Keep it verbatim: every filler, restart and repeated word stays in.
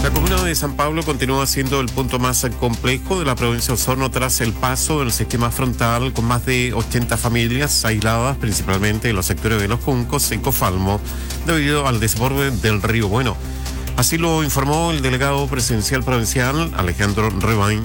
La comuna de San Pablo continúa siendo el punto más complejo de la provincia de Osorno tras el paso del sistema frontal, con más de ochenta familias aisladas, principalmente en los sectores de Los Juncos y Cofalmo, debido al desborde del río Bueno. Así lo informó el delegado presidencial provincial, Alejandro Rebain,